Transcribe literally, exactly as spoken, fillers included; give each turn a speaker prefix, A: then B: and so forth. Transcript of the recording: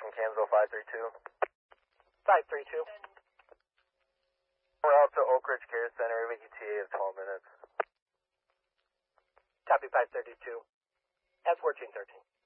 A: thirteen, Kansville five three two.
B: five three two.
A: We're out to Oak Ridge Care Center, E T A of twelve minutes.
B: Copy five thirty-two. S fourteen thirteen.